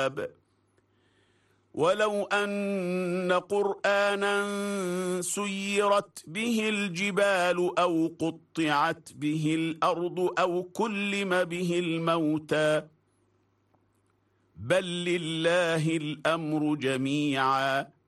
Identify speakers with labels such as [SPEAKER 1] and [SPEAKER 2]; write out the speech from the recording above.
[SPEAKER 1] الحساب ولو أن قرآنا سيرت به الجبال أو قطعت به الأرض أو كلم به الموتى بل لله الأمر جميعا